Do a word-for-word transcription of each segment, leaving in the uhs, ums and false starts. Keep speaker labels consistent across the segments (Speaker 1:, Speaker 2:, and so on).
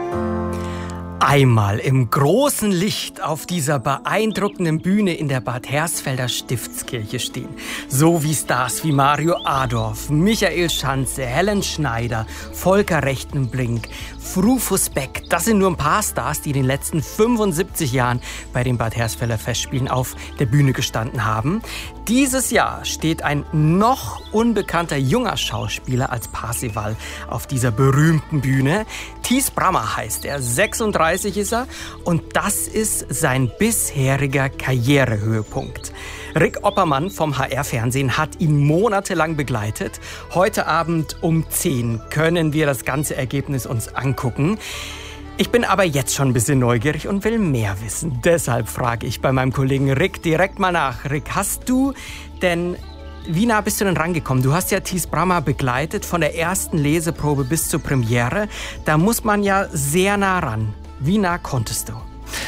Speaker 1: Einmal im großen Licht auf dieser beeindruckenden Bühne in der Bad Hersfelder Stiftskirche stehen. So wie Stars wie Mario Adorf, Michael Schanze, Helen Schneider, Volker Rechtenblink, Rufus Beck. Das sind nur ein paar Stars, die in den letzten fünfundsiebzig Jahren bei den Bad Hersfelder Festspielen auf der Bühne gestanden haben. Dieses Jahr steht ein noch unbekannter junger Schauspieler als Parzival auf dieser berühmten Bühne. Thies Brammer heißt er, sechsunddreißig ist er und das ist sein bisheriger Karrierehöhepunkt. Rick Oppermann vom H R-Fernsehen hat ihn monatelang begleitet. Heute Abend um zehn können wir das ganze Ergebnis uns angucken. Ich bin aber jetzt schon ein bisschen neugierig und will mehr wissen. Deshalb frage ich bei meinem Kollegen Rick direkt mal nach. Rick, hast du denn, wie nah bist du denn rangekommen? Du hast ja Thies Brammer begleitet, von der ersten Leseprobe bis zur Premiere. Da muss man ja sehr nah ran. Wie nah konntest du?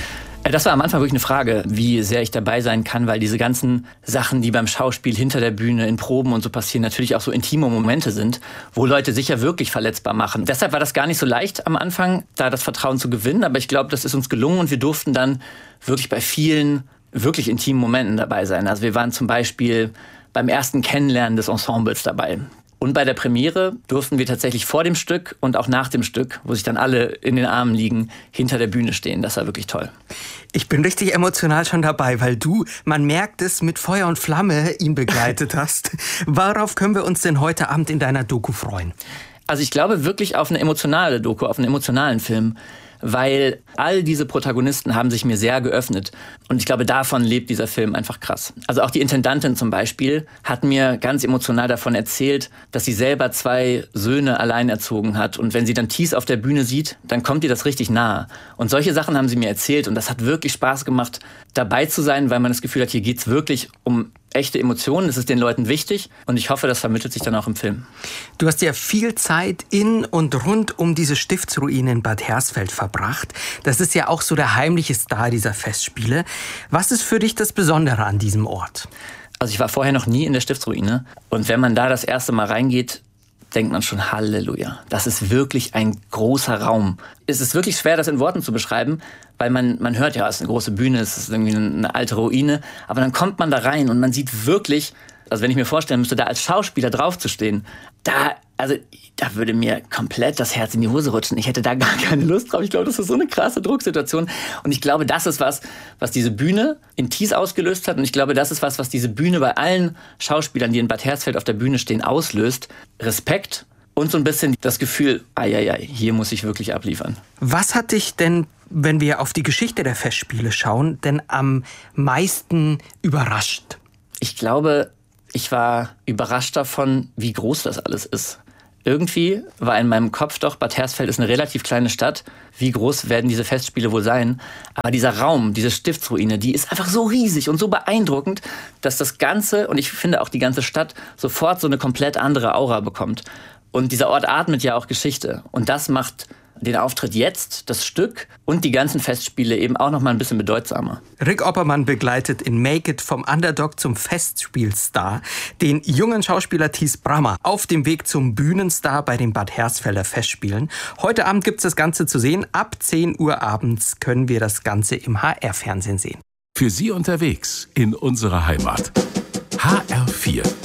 Speaker 2: Das war am Anfang wirklich eine Frage, wie sehr ich dabei sein kann, weil diese ganzen Sachen, die beim Schauspiel hinter der Bühne in Proben und so passieren, natürlich auch so intime Momente sind, wo Leute sich ja wirklich verletzbar machen. Deshalb war das gar nicht so leicht am Anfang, da das Vertrauen zu gewinnen, aber ich glaube, das ist uns gelungen und wir durften dann wirklich bei vielen wirklich intimen Momenten dabei sein. Also wir waren zum Beispiel beim ersten Kennenlernen des Ensembles dabei. Und bei der Premiere durften wir tatsächlich vor dem Stück und auch nach dem Stück, wo sich dann alle in den Armen liegen, hinter der Bühne stehen. Das war wirklich toll.
Speaker 1: Ich bin richtig emotional schon dabei, weil du, man merkt es, mit Feuer und Flamme ihn begleitet hast. Worauf können wir uns denn heute Abend in deiner Doku freuen?
Speaker 2: Also ich glaube wirklich auf eine emotionale Doku, auf einen emotionalen Film. Weil all diese Protagonisten haben sich mir sehr geöffnet. Und ich glaube, davon lebt dieser Film einfach krass. Also auch die Intendantin zum Beispiel hat mir ganz emotional davon erzählt, dass sie selber zwei Söhne allein erzogen hat. Und wenn sie dann Thies auf der Bühne sieht, dann kommt ihr das richtig nahe. Und solche Sachen haben sie mir erzählt. Und das hat wirklich Spaß gemacht, dabei zu sein, weil man das Gefühl hat, hier geht's wirklich um echte Emotionen, das ist den Leuten wichtig und ich hoffe, das vermittelt sich dann auch im Film.
Speaker 1: Du hast ja viel Zeit in und rund um diese Stiftsruine in Bad Hersfeld verbracht. Das ist ja auch so der heimliche Star dieser Festspiele. Was ist für dich das Besondere an diesem Ort?
Speaker 2: Also ich war vorher noch nie in der Stiftsruine und wenn man da das erste Mal reingeht, denkt man schon, Halleluja. Das ist wirklich ein großer Raum. Es ist wirklich schwer, das in Worten zu beschreiben, weil man, man hört ja, es ist eine große Bühne, es ist irgendwie eine alte Ruine. Aber dann kommt man da rein und man sieht wirklich, also wenn ich mir vorstellen müsste, da als Schauspieler draufzustehen, da, also, da würde mir komplett das Herz in die Hose rutschen. Ich hätte da gar keine Lust drauf. Ich glaube, das ist so eine krasse Drucksituation. Und ich glaube, das ist was, was diese Bühne in Thies ausgelöst hat. Und ich glaube, das ist was, was diese Bühne bei allen Schauspielern, die in Bad Hersfeld auf der Bühne stehen, auslöst. Respekt und so ein bisschen das Gefühl, ai, ai, ai, hier muss ich wirklich abliefern.
Speaker 1: Was hat dich denn, wenn wir auf die Geschichte der Festspiele schauen, denn am meisten überrascht?
Speaker 2: Ich glaube, ich war überrascht davon, wie groß das alles ist. Irgendwie war in meinem Kopf doch, Bad Hersfeld ist eine relativ kleine Stadt. Wie groß werden diese Festspiele wohl sein? Aber dieser Raum, diese Stiftsruine, die ist einfach so riesig und so beeindruckend, dass das Ganze, und ich finde auch die ganze Stadt, sofort so eine komplett andere Aura bekommt. Und dieser Ort atmet ja auch Geschichte. Und das macht den Auftritt jetzt, das Stück und die ganzen Festspiele eben auch noch mal ein bisschen bedeutsamer.
Speaker 1: Rick Oppermann begleitet in Make It vom Underdog zum Festspielstar den jungen Schauspieler Thies Brammer auf dem Weg zum Bühnenstar bei den Bad Hersfelder Festspielen. Heute Abend gibt's das Ganze zu sehen. Ab zehn Uhr abends können wir das Ganze im H R-Fernsehen sehen.
Speaker 3: Für Sie unterwegs in unserer Heimat. H R vier.